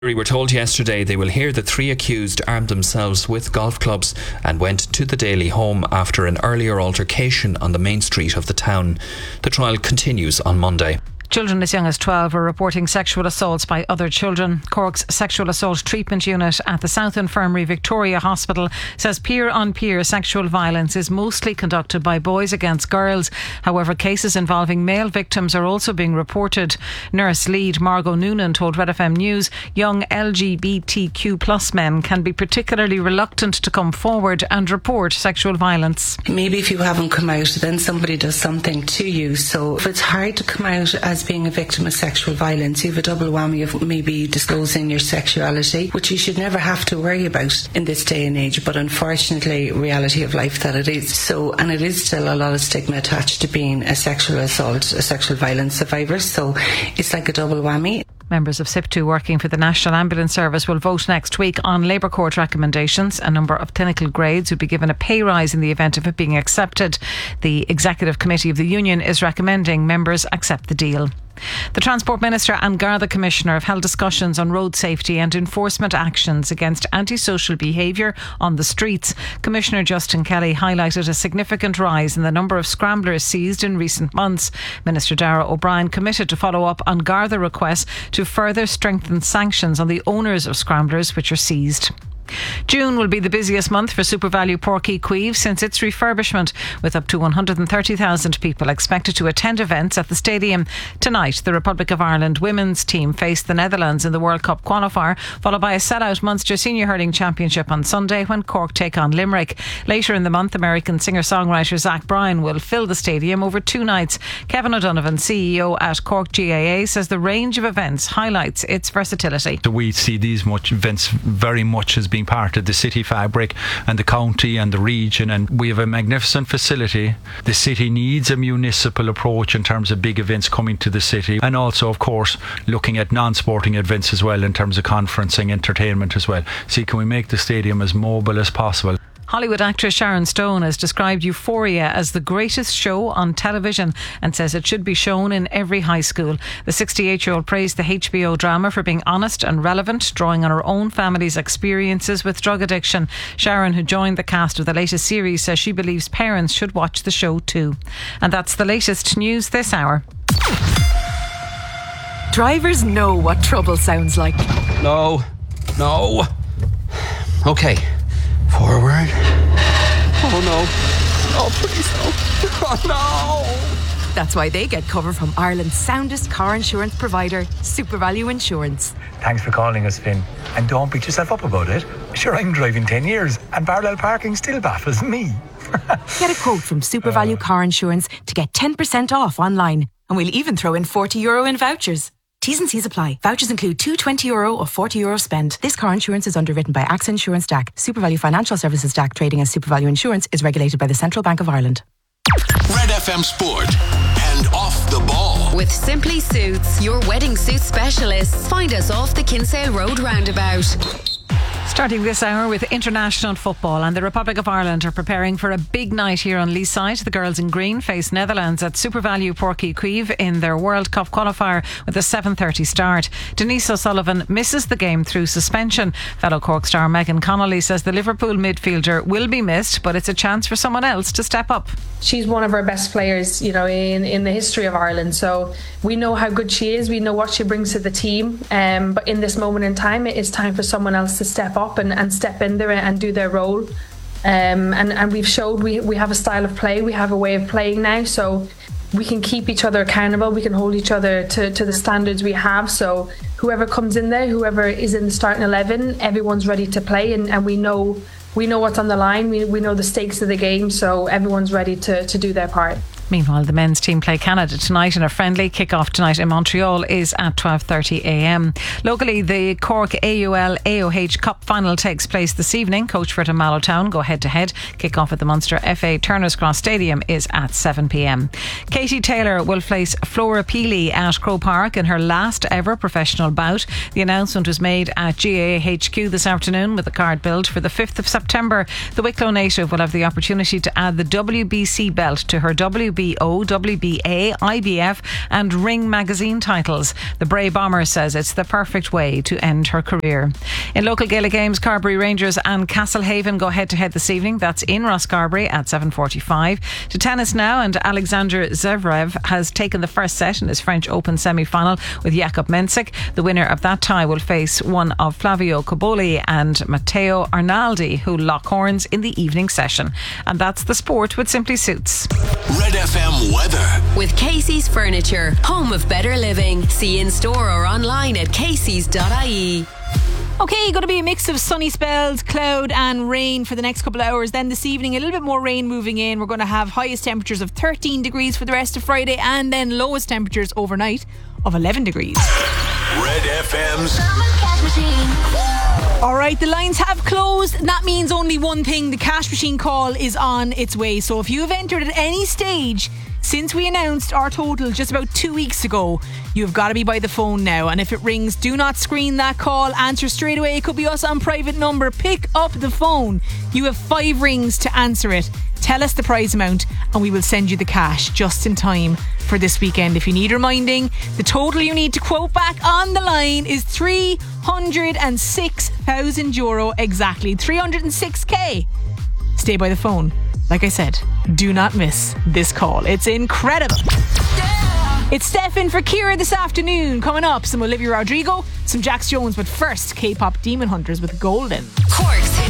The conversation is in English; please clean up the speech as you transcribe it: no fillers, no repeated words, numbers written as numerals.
We were told yesterday they will hear the 3 accused armed themselves with golf clubs and went to the Daly home after an earlier altercation on the main street of the town. The trial continues on Monday. Children as young as 12 are reporting sexual assaults by other children. Cork's Sexual Assault Treatment Unit at the South Infirmary Victoria Hospital says peer-on-peer sexual violence is mostly conducted by boys against girls. However, cases involving male victims are also being reported. Nurse lead Margot Noonan told Red FM News young LGBTQ plus men can be particularly reluctant to come forward and report sexual violence. Maybe if you haven't come out, then somebody does something to you. So if it's hard to come out as being a victim of sexual violence, you have a double whammy of maybe disclosing your sexuality, which you should never have to worry about in this day and age, but unfortunately reality of life that it is. So, and it is still a lot of stigma attached to being a sexual assault, a sexual violence survivor, so it's like a double whammy. Members of SIPTU working for the National Ambulance Service will vote next week on Labour Court recommendations. A number of clinical grades would be given a pay rise in the event of it being accepted. The Executive Committee of the Union is recommending members accept the deal. The Transport Minister and Garda Commissioner have held discussions on road safety and enforcement actions against antisocial behaviour on the streets. Commissioner Justin Kelly highlighted a significant rise in the number of scramblers seized in recent months. Minister Darragh O'Brien committed to follow up on Garda requests to further strengthen sanctions on the owners of scramblers which are seized. June will be the busiest month for SuperValu Porky Queeve since its refurbishment, with up to 130,000 people expected to attend events at the stadium. Tonight, the Republic of Ireland women's team face the Netherlands in the World Cup qualifier, followed by a sellout Munster Senior Hurling Championship on Sunday when Cork take on Limerick. Later in the month, American singer-songwriter Zach Bryan will fill the stadium over 2 nights. Kevin O'Donovan, CEO at Cork GAA, says the range of events highlights its versatility. So we see these events very much as being part of the city fabric and the county and the region, and we have a magnificent facility. The city needs a municipal approach in terms of big events coming to the city, and also of course looking at non-sporting events as well in terms of conferencing, entertainment as well. See, can we make the stadium as mobile as possible? Hollywood actress Sharon Stone has described Euphoria as the greatest show on television and says it should be shown in every high school. The 68-year-old praised the HBO drama for being honest and relevant, drawing on her own family's experiences with drug addiction. Sharon, who joined the cast of the latest series, says she believes parents should watch the show too. And that's the latest news this hour. Drivers know what trouble sounds like. No. Okay. Forward. Oh no. Oh please no. Oh no. That's why they get cover from Ireland's soundest car insurance provider, SuperValu Insurance. Thanks for calling us, Finn. And don't beat yourself up about it. Sure, I'm driving 10 years and parallel parking still baffles me. Get a quote from SuperValu Car Insurance to get 10% off online. And we'll even throw in €40 in vouchers. T's and C's apply. Vouchers include two €20 or €40 spend. This car insurance is underwritten by AXA Insurance DAC. SuperValu Financial Services DAC, trading as SuperValu Insurance, is regulated by the Central Bank of Ireland. Red FM Sport and Off the Ball. With Simply Suits, your wedding suit specialists. Find us off the Kinsale Road roundabout. Starting this hour with international football, and the Republic of Ireland are preparing for a big night here on Leeside. The girls in green face Netherlands at SuperValu Porky Queeve in their World Cup qualifier with a 7:30 start. Denise O'Sullivan misses the game through suspension. Fellow Cork star Megan Connolly says the Liverpool midfielder will be missed, but it's a chance for someone else to step up. She's one of our best players, in the history of Ireland. So we know how good she is. We know what she brings to the team. But in this moment in time, it is time for someone else to step up and step in there and do their role. And we've showed we have a style of play. We have a way of playing now. So we can keep each other accountable. We can hold each other to the standards we have. So whoever comes in there, whoever is in the starting 11, everyone's ready to play. And we know what's on the line. We know the stakes of the game. So everyone's ready to do their part. Meanwhile, the men's team play Canada tonight in a friendly. Kick-off tonight in Montreal is at 12:30am. Locally, the Cork AUL AOH Cup final takes place this evening. Coachford and Mallowtown go head-to-head. Kick-off at the Munster FA Turner's Cross Stadium is at 7pm. Katie Taylor will face Flora Peely at Croke Park in her last ever professional bout. The announcement was made at GAA HQ this afternoon with the card build for the 5th of September. The Wicklow native will have the opportunity to add the WBC belt to her WBC WBO, WBA, IBF and Ring magazine titles. The Bray Bomber says it's the perfect way to end her career. In local Gaelic games, Carbery Rangers and Castlehaven go head to head this evening. That's in Rosscarbery at 7:45. To tennis now, and Alexander Zverev has taken the first set in his French Open semi-final with Jakub Mensik. The winner of that tie will face one of Flavio Cobolli and Matteo Arnaldi, who lock horns in the evening session. And that's the sport with Simply Suits. Red FM weather. With Casey's Furniture, home of better living. See in store or online at caseys.ie. Okay, going to be a mix of sunny spells, cloud and rain for the next couple of hours. Then this evening, a little bit more rain moving in. We're going to have highest temperatures of 13 degrees for the rest of Friday, and then lowest temperatures overnight of 11 degrees. Red FM's Alright, the lines have closed. That means only one thing. The cash machine call is on its way. So if you have entered at any stage since we announced our total just about 2 weeks ago, you've got to be by the phone now. And if it rings, do not screen that call. Answer straight away. It could be us on private number. Pick up the phone. You have 5 rings to answer it. Tell us the prize amount and we will send you the cash just in time for this weekend. If you need reminding, the total you need to quote back on the line is €306,000 exactly. 306k. Stay by the phone. Like I said, do not miss this call. It's incredible. It's Stefan for Kira this afternoon. Coming up, some Olivia Rodrigo, some Jax Jones, but first, K-pop Demon Hunters with Golden. Cork's